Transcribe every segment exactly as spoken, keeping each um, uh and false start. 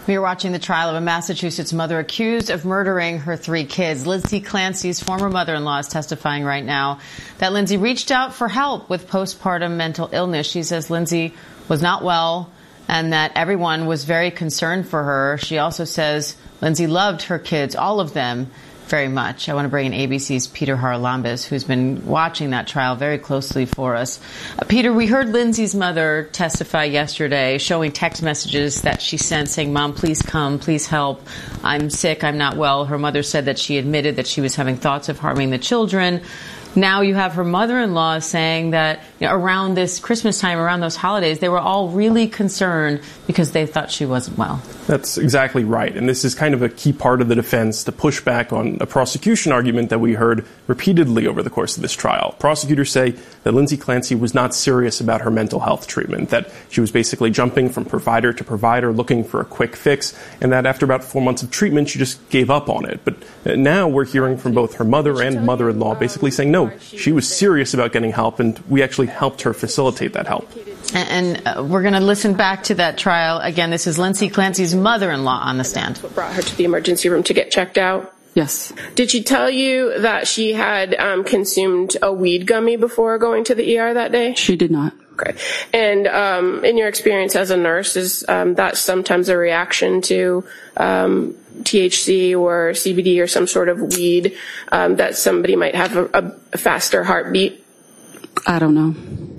We are watching the trial of a Massachusetts mother accused of murdering her three kids. Lindsay Clancy's former mother-in-law is testifying right now that Lindsay reached out for help with postpartum mental illness. She says Lindsay was not well and that everyone was very concerned for her. She also says Lindsay loved her kids, all of them, very much. I want to bring in A B C's Peter Haralambous, who's been watching that trial very closely for us. Uh, Peter, we heard Lindsay's mother testify yesterday, showing text messages that she sent saying, "Mom, please come, please help. I'm sick, I'm not well." Her mother said that she admitted that she was having thoughts of harming the children. Now you have her mother-in-law saying that, you know, around this Christmas time, around those holidays, they were all really concerned because they thought she wasn't well. That's exactly right. And this is kind of a key part of the defense to push back on a prosecution argument that we heard repeatedly over the course of this trial. Prosecutors say that Lindsay Clancy was not serious about her mental health treatment, that she was basically jumping from provider to provider looking for a quick fix, and that after about four months of treatment, she just gave up on it. But now we're hearing from both her mother and mother-in-law basically saying, no, she was serious about getting help, and we actually helped her facilitate that help. And, and uh, we're going to listen back to that trial. Again, this is Lindsay Clancy's mother-in-law on the stand. What brought her to the emergency room to get checked out? Yes. Did she tell you that she had um, consumed a weed gummy before going to the E R that day? She did not. Okay. And um, in your experience as a nurse, is um, that sometimes a reaction to um, T H C or C B D or some sort of weed, um, that somebody might have a, a faster heartbeat? I don't know.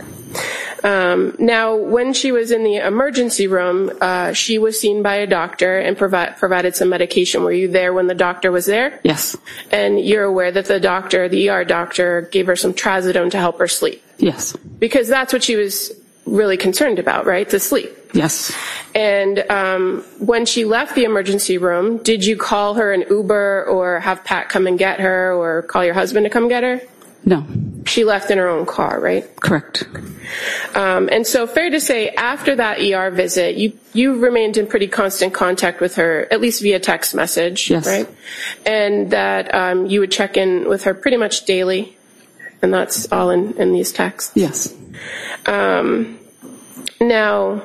Um, now, when she was in the emergency room, uh, she was seen by a doctor and provi- provided some medication. Were you there when the doctor was there? Yes. And you're aware that the doctor, the E R doctor, gave her some trazodone to help her sleep? Yes. Because that's what she was really concerned about, right? To sleep. Yes. And um, when she left the emergency room, did you call her an Uber or have Pat come and get her or call your husband to come get her? No. She left in her own car, right? Correct. Um, and so fair to say, after that E R visit, you, you remained in pretty constant contact with her, at least via text message, yes. right? And that um, you would check in with her pretty much daily, and that's all in, in these texts? Yes. Um, now,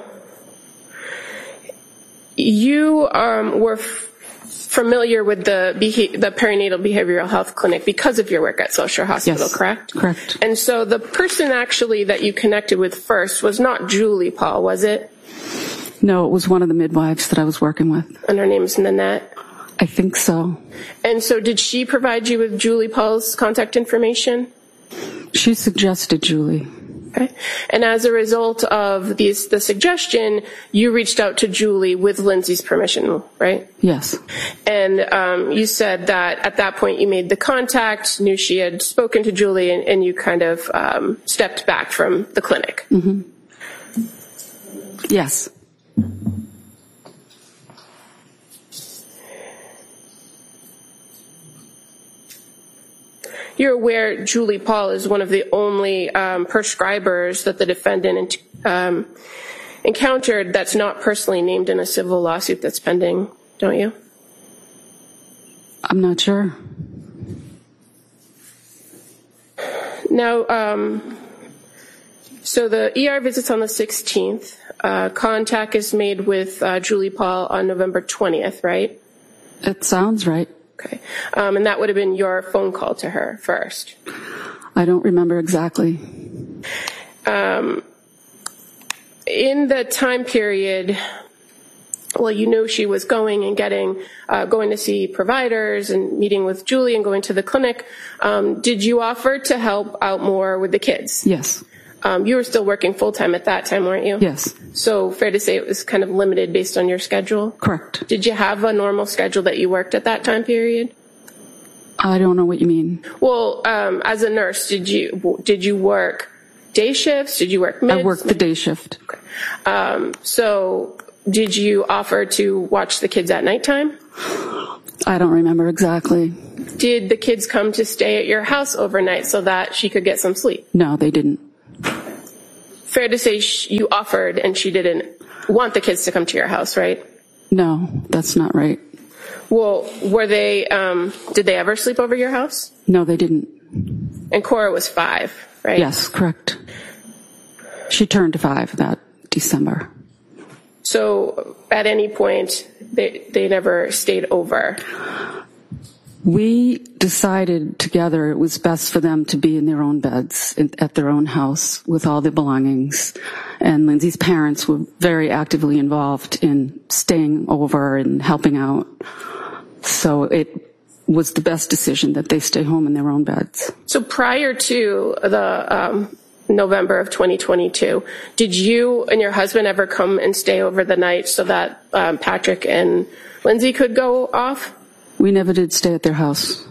you um, were f- familiar with the beha- the perinatal behavioral health clinic because of your work at Social Hospital, yes. correct? Correct. And so the person actually that you connected with first was not Julie Paul, was it? No, it was one of the midwives that I was working with. And her name's Nanette? I think so. And so did she provide you with Julie Paul's contact information? She suggested Julie. Okay. And as a result of these, the suggestion, you reached out to Julie with Lindsay's permission, right? Yes. And um, you said that at that point you made the contact, knew she had spoken to Julie, and, and you kind of um, stepped back from the clinic. Mm-hmm. Yes. You're aware Julie Paul is one of the only um, prescribers that the defendant um, encountered that's not personally named in a civil lawsuit that's pending, don't you? I'm not sure. Now, um, so the E R visit's on the sixteenth. Uh, contact is made with uh, Julie Paul on November twentieth, right? It sounds right. Okay. Um, and that would have been your phone call to her first. I don't remember exactly. Um, in the time period, well, you know she was going and getting, uh, going to see providers and meeting with Julie and going to the clinic. Um, did you offer to help out more with the kids? Yes. Um, you were still working full-time at that time, weren't you? Yes. So fair to say it was kind of limited based on your schedule? Correct. Did you have a normal schedule that you worked at that time period? I don't know what you mean. Well, um, as a nurse, did you did you work day shifts? Did you work mids? I worked the day shift. Okay. Um, so did you offer to watch the kids at nighttime? I don't remember exactly. Did the kids come to stay at your house overnight so that she could get some sleep? No, they didn't. Fair to say you offered and she didn't want the kids to come to your house, right? No, that's not right. Well, were they, um, did they ever sleep over your house? No, they didn't. And Cora was five, right? Yes, correct. She turned five that December. So at any point, they, they never stayed over? We decided together it was best for them to be in their own beds in, at their own house with all their belongings. And Lindsay's parents were very actively involved in staying over and helping out. So it was the best decision that they stay home in their own beds. So prior to the um, November of twenty twenty-two, did you and your husband ever come and stay over the night so that um, Patrick and Lindsay could go off? We never did stay at their house.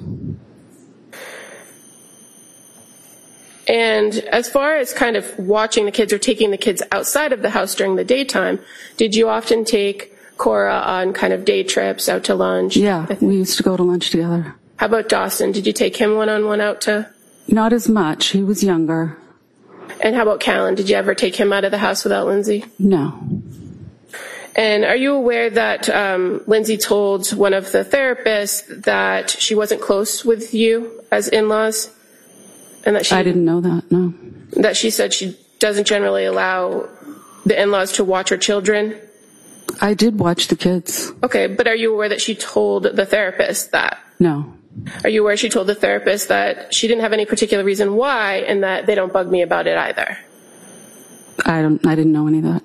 And as far as kind of watching the kids or taking the kids outside of the house during the daytime, did you often take Cora on kind of day trips out to lunch? Yeah, we used to go to lunch together. How about Dawson? Did you take him one-on-one out to? Not as much. He was younger. And how about Callan? Did you ever take him out of the house without Lindsay? No. And are you aware that um, Lindsay told one of the therapists that she wasn't close with you as in-laws? And that she I didn't know that, no. That she said she doesn't generally allow the in-laws to watch her children? I did watch the kids. Okay, but are you aware that she told the therapist that? No. Are you aware she told the therapist that she didn't have any particular reason why and that they don't bug me about it either? I don't. I didn't know any of that.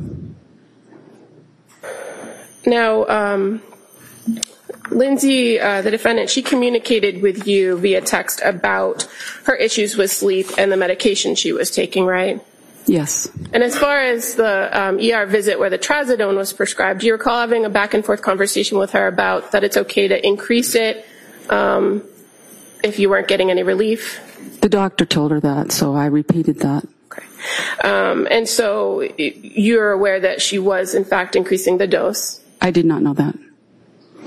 Now, um, Lindsay, uh, the defendant, she communicated with you via text about her issues with sleep and the medication she was taking, right? Yes. And as far as the um, E R visit where the trazodone was prescribed, do you recall having a back and forth conversation with her about that it's okay to increase it um, if you weren't getting any relief? The doctor told her that, so I repeated that. Okay. Um, and so you're aware that she was, in fact, increasing the dose? I did not know that.